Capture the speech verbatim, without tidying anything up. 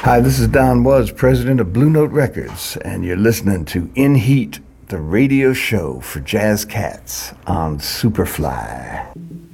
Hi, this is Don Was, president of Blue Note Records, and you're listening to In Heat, the radio show for jazz cats on Superfly.